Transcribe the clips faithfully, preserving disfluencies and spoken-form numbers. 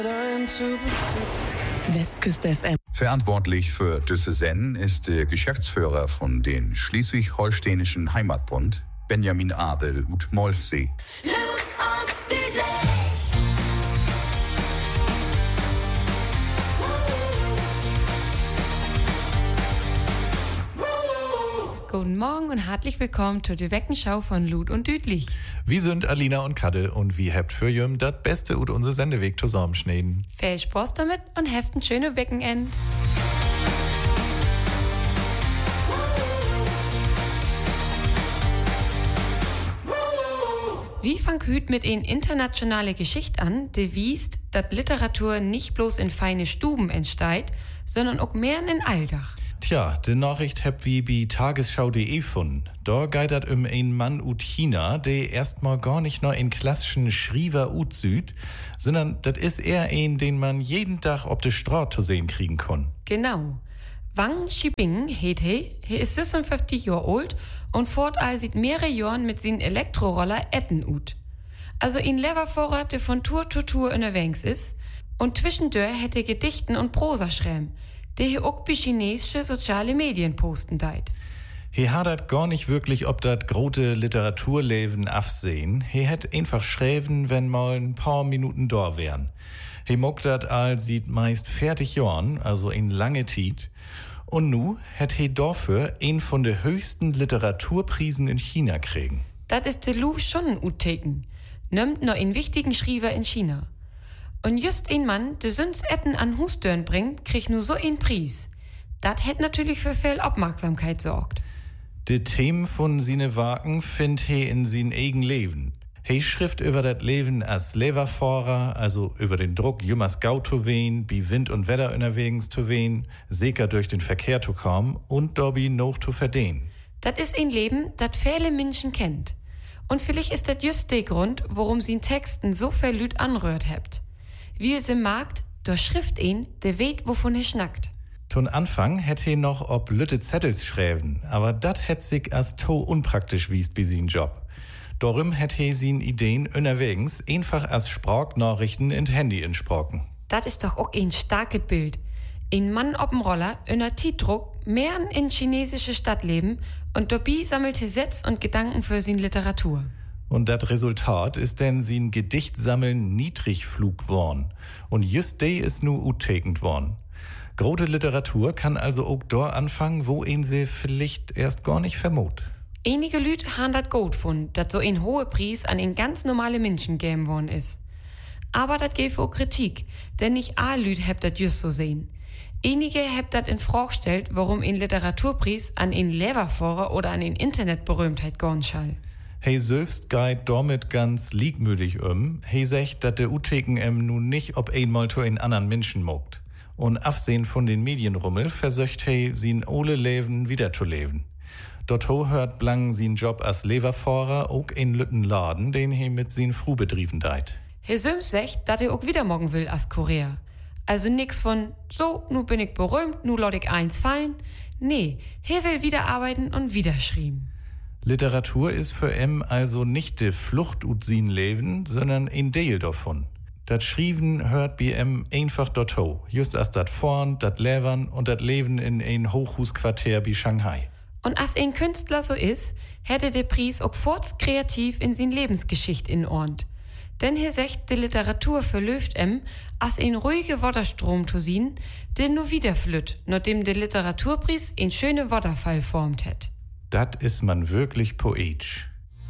Westküste F M. Verantwortlich für diese Sendung ist der Geschäftsführer von den Schleswig-Holsteinischen Heimatbund, Benjamin Abel ut Molfsee. Guten Morgen und herzlich willkommen zur Weckenschau von Lud und Düdlich. Wir sind Alina und Kadde und wie habt für jüm das Beste ut unser Sendeweg zusammenschneiden. Viel Spaß damit und habt ein schönes Wochenende. Wie fang hüt mit een internationale Geschichte an, die wiest, dass Literatur nicht bloß in feine Stuben entsteht, sondern auch mehr in Alldach. Tja, die Nachricht hab wie bei tagesschau punkt de von. Da geht es um einen Mann ut China, der erstmal gar nicht nur in klassischen Schriever ut süd, sondern das ist eher ein, den man jeden Tag auf der Straße zu sehen kriegen kann. Genau. Wang Xibing heet he, he ist sechsundfünfzig Jahre alt und fährt also seit mehreren Jahren mit seinem Elektroroller Etten ut. Also ein Leverfahrer, der von Tour zu Tour unterwegs ist und zwischendurch hätte Gedichten und Prosa schreiben, der hier auch bei chinesische soziale Medien posten deit. He hadert gar nicht wirklich ob dat grote Literaturleben afsehen. He hätt einfach schreiben, wenn mal ein paar Minuten da wären. He mogt dat all sieht meist fertig Jahren, also in lange Tiet. Und nu hätt he dafür ein von de höchsten Literaturprisen in China kriegen. Dat ist de Lu schon uteken. Nimmt noch einen wichtigen Schriever in China. Und just ein Mann, der sonst Etten an Hustörn bringt, kriegt nur so einen Preis. Dat hätt natürlich für viel Aufmerksamkeit sorgt. Die Themen von sine Waken find he in sin eigen Leben. He schrift über dat Leben als Leverfahrer, also über den Druck, jümmers Gau zu wehen, bi Wind und Wetter unterwegs zu wehen, sicher durch den Verkehr zu kommen und dobi noch zu verdienen. Dat is ein Leben, dat viele Menschen kennt. Und vielleicht ist dat just der Grund, warum sin Texten so viel Lüd anrührt hebt. Wie es im Markt, der Schrift ihn, der weht, wovon er schnackt. Ton Anfang hätt he noch ob lütte Zettels schreiben, aber dat hätt sich as to unpraktisch wiest bi sin Job. Darum hätt he sin Ideen unterwegs einfach as Sprachnachrichten in Handy insprochen. Dat ist doch auch ein starkes Bild. Ein Mann ob'm Roller, unter Tietdruck, mehr in chinesische Stadt leben und dabei sammelt he Sätze und Gedanken für sin Literatur. Und das Resultat ist denn sin Gedichtsammeln Niedrigflug worn. Und just de ist nu uttekend worn. Grote Literatur kann also auch dort anfangen, wo ihn sie vielleicht erst gar nicht vermut. Einige Lüd han dat gut fund, dat so ein hohe Preis an ein ganz normale Menschen geben worden ist. Aber dat gäbe auch Kritik, denn nicht all Lüd hebt dat just so sehen. Einige hebt dat in Frage gestellt, warum ein Literaturpreis an ein Leverfahrer oder an ein Internetberühmtheit gorn schall. Hey selbst geht damit ganz liegmütig um. Hey sagt, dat der Uteken em nun nicht ob einmal zu einen anderen Menschen mogt. Und absehen von den Medienrummel versöcht hey sin ole Leben wieder zu leben. Dotto hört blang sin Job als Leverfahrer auch in lütten Laden, den he mit sin Fru betrieben deit. He Söms sagt, dat er auch wieder morgen will als Korea. Also nix von, so, nu bin ich berühmt, nu lot ich eins fallen. Nee, he will wieder arbeiten und wieder schrieben. Literatur ist für em also nicht de Flucht ut sin Leben, sondern ein Deel davon. Dat Schrieben hört bi em einfach dotto, just as dat Vorn, dat Levern und dat Leben in ein Hochhusquartier bi Shanghai. Und as ein Künstler so is, hätte der Preis auch forts kreativ in sin Lebensgeschicht in Ornd. Denn hier secht de Literatur verlöft em, as ein ruhige Wasserstrom zu sin, den nu wieder flütt, nachdem de Literaturpreis ein schöne Wasserfall formt hätt. Dat ist man wirklich poetisch.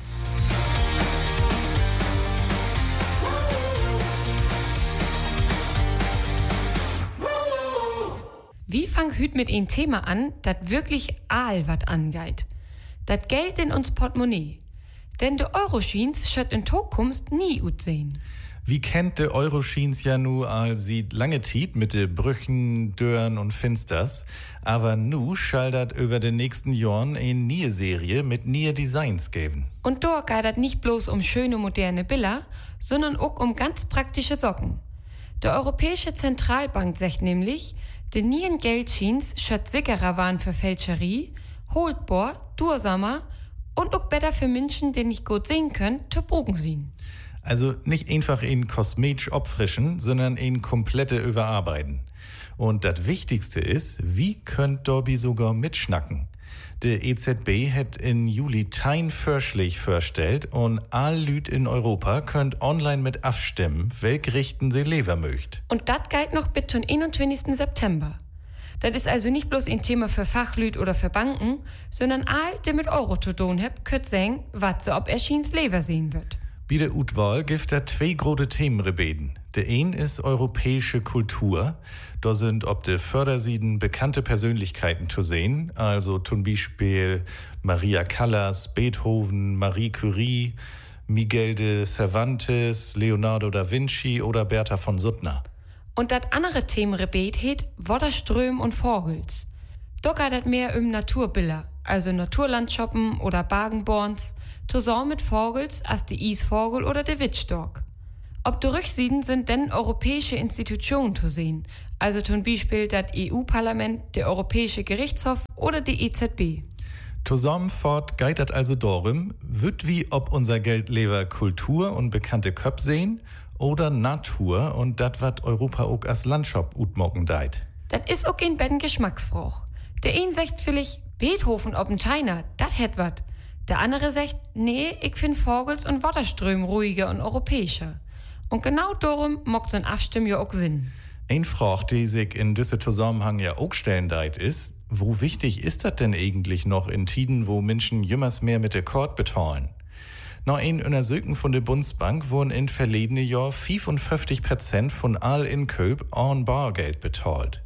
Wie fang hüt mit ein Thema an, dat wirklich all wat angeht? Dat Geld in uns Portemonnaie. Denn de Euroschiens schött in Zukunft nie ut sehen. Wie kennt de Euroschiens ja nu all sieht lange Tiet mit de Brüchen, Dörren und Finsters, aber nu schaldert über den nächsten Jahren ein nie Serie mit nie Designs geben. Und dort geht dat nicht bloß um schöne moderne Bilder, sondern auch um ganz praktische Socken. Der Europäische Zentralbank sagt nämlich, de nien Geldschiens schött sicherer waren für Fälscherie, holdbar, dursamer und auch besser für Menschen, die nicht gut sehen können, zu Bogen sehen. Also nicht einfach ihn kosmetisch abfrischen, sondern ihn komplette überarbeiten. Und das Wichtigste ist, wie könnt Dorbi sogar mitschnacken? Der E Z B hat in Juli tein Vorschlag vorstellt und all Lüd in Europa könnt online mit abstimmen, welch Richten sie lever möcht. Und das geht noch bis zum einundzwanzigsten September. Das ist also nicht bloß ein Thema für Fachlüd oder für Banken, sondern all, die mit Euro zu tun haben, könnt sagen, was so ob erschiens lever sehen wird. Bei der Utwahl gibt da zwei große Themen rebeden. Der ein ist europäische Kultur. Da sind ob de Fördersieden bekannte Persönlichkeiten zu sehen, also zum Beispiel Maria Callas, Beethoven, Marie Curie, Miguel de Cervantes, Leonardo da Vinci oder Bertha von Suttner. Und das andere Themenrebet heet Wodderström und Vogels. Da geht das mehr um Naturbilder, also Naturlandschaften oder Bagenborns, zusammen mit Vogels als die Isvogel oder der Wittstork. Ob der Rücksieden sind denn europäische Institutionen zu sehen, also zum Beispiel das E U-Parlament, der Europäische Gerichtshof oder die E Z B. Zusammenfort geht das also darum, wird wie ob unser Geld lever Kultur und bekannte Köp sehen oder Natur und dat wat Europa auch als Landschaft utmocken deit. Das ist auch ein beiden Geschmacksfrauch. Der ein sagt vielleicht Beethoven ob'n China, dat hätt wat. Der andere sagt, nee, ich find Vogels und Wodderström ruhiger und europäischer. Und genau darum mockt so'n Abstimm ja auch Sinn. Ein Frage, die sich in diesem Zusammenhang ja auch stellen deit, ist, wo wichtig ist das denn eigentlich noch in Tiden, wo Menschen jümmers mehr mit der Kord bezahlen? Nach ein Untersuchung von der Bundesbank wurden in verledene Jahr fünfundfünfzig Prozent von all Inköp an Bargeld bezahlt.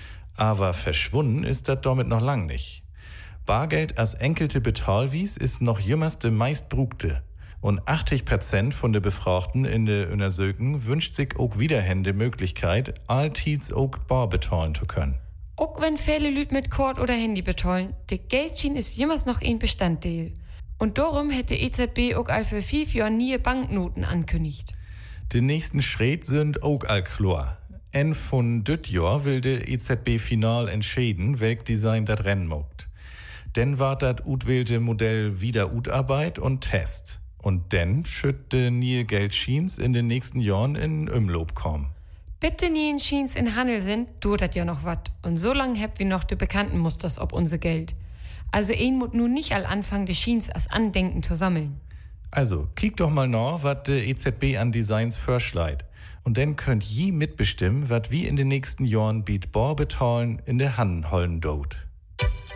Aber verschwunden ist das damit noch lang nicht. Bargeld als enkelte Betalwies ist noch jümmers de meistbrugte. Und achtzig Prozent von den Befragten in der Untersuchung wünscht sich auch wiederhin die Möglichkeit, alltids auch bar bezahlen zu können. Auch wenn viele Leute mit Kord oder Handy bezahlen, der Geldschein ist jemals noch ein Bestandteil. Und darum hätte E Z B auch all für fünf Jahre nie Banknoten ankündigt. Die nächsten Schritt sind auch all klar. En von düt Jahr will der E Z B final entscheiden, welch Design dat Rennen mogt. Denn war dat utwählte Modell wieder Utarbeit und Test. Und dann schütt de nie Geldscheins in den nächsten Jahren in Umlob kommen. Bitte nie in Scheins in Handel sind, tut dat ja noch wat. Und so lang habt wir noch de bekannten Musters ob unser Geld. Also ein muss nun nicht all anfangen, de Scheins als Andenken zu sammeln. Also, kiek doch mal nach, wat de E Z B an Designs verschleit. Und dann könnt je mitbestimmen, wat wie in den nächsten Jahren biet Bar bezahlen in der Hand hollen dort.